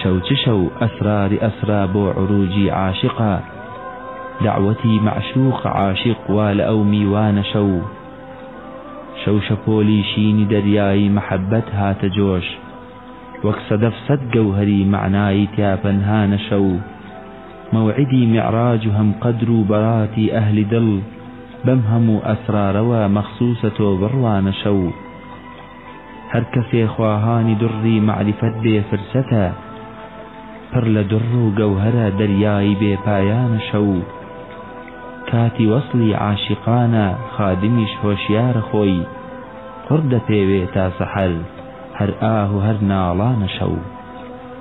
شو أسرار أسرى بو عروجي عاشقا دعوتي معشوق عاشق والأو ميوان شو شپۆلی شینی دەریایی محەبەت هاتە جۆش وەک سەدەف سەد گەوهەری معنایی تیا پەنهانە شەو مەوعیدی میعراج و هەم قەدر و بەراتی ئەهلی دڵ بەم هەموو ئەسرارەوە مەخسووسە تۆ بڕوانە شەو هەر کەسێ خواهانی دڕی معریفەت بێ فرسەتە پڕ لە دڕ و گەوهرە دەریایی بێپایانە شەو کاتی وەصلی عاشقانە خادمیش هۆشیارە خۆی قڕ دەپێوێ تا سەحەر هەر ئاه و هەر ناڵانە شەو